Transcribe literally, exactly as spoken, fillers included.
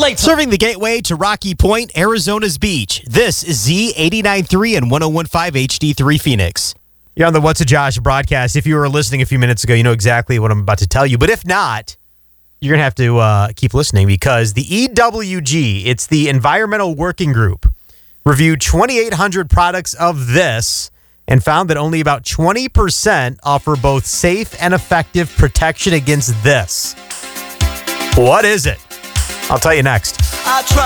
later. Serving the gateway to Rocky Point, Arizona's beach. This is Z eighty-nine point three and one oh one point five H D three Phoenix. You're on the What's a Josh broadcast. If you were listening a few minutes ago, you know exactly what I'm about to tell you. But if not, you're going to have to uh, keep listening because the E W G, it's the Environmental Working Group, reviewed twenty-eight hundred products of this and found that only about twenty percent offer both safe and effective protection against this. What is it? I'll tell you next. I try